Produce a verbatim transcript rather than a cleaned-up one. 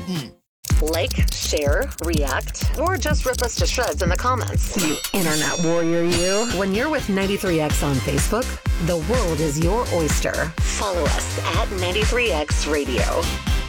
said, hmm. Like, share, react, or just rip us to shreds in the comments. You internet warrior, you. When you're with ninety-three X on Facebook, the world is your oyster. Follow us at ninety-three X Radio.